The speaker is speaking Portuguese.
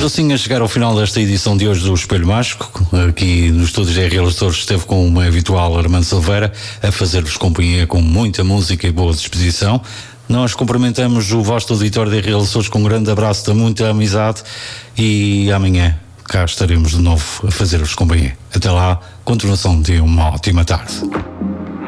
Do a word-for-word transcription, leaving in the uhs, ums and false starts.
assim a chegar ao final desta edição de hoje do Espelho Mágico. Aqui nos estúdios R L Açores esteve com o habitual Armando Silveira a fazer-vos companhia com muita música e boa disposição. Nós cumprimentamos o vasto auditório de R L Açores com um grande abraço de muita amizade e amanhã cá estaremos de novo a fazer-vos companhia. Até lá, continuação de uma ótima tarde.